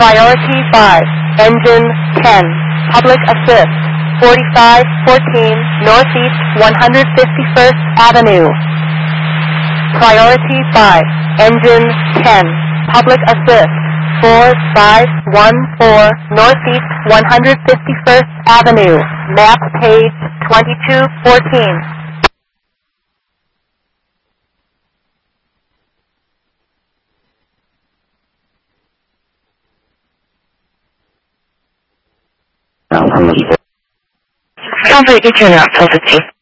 Priority 5, engine 10, public assist, 4514 Northeast 151st Avenue. Priority 5, engine 10, public assist, 4514 Northeast 151st Avenue, map page 2214. Sounds like you turn out positive.